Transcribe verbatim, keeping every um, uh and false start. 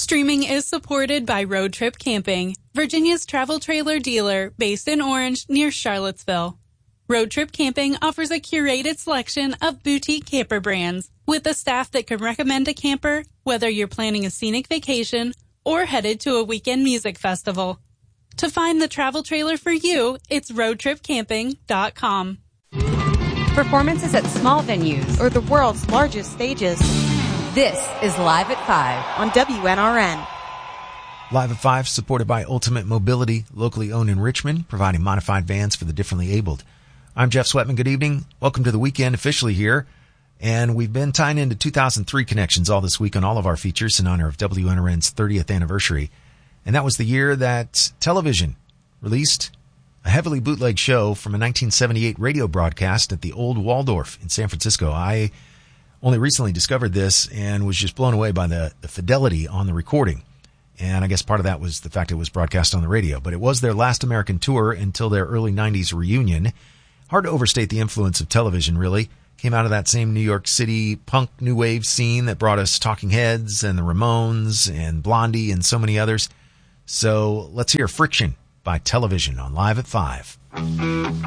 Streaming is supported by Road Trip Camping, Virginia's travel trailer dealer based in Orange near Charlottesville. Road Trip Camping offers a curated selection of boutique camper brands with a staff that can recommend a camper whether you're planning a scenic vacation or headed to a weekend music festival. To find the travel trailer for you, it's road trip camping dot com. Performances at small venues or the world's largest stages. This is Live at five on W N R N. Live at five, supported by Ultimate Mobility, locally owned in Richmond, providing modified vans for the differently abled. I'm Jeff Sweatman. Good evening. Welcome to the weekend officially here. And we've been tying into two thousand three connections all this week on all of our features in honor of W N R N's thirtieth anniversary. And that was the year that television released a heavily bootleg show from a nineteen seventy-eight radio broadcast at the Old Waldorf in San Francisco. I only recently discovered this and was just blown away by the, the fidelity on the recording. And I guess part of that was the fact it was broadcast on the radio. But it was their last American tour until their early nineties reunion. Hard to overstate the influence of television, really. Came out of that same New York City punk new wave scene that brought us Talking Heads and the Ramones and Blondie and so many others. So let's hear Friction by Television on Live at five.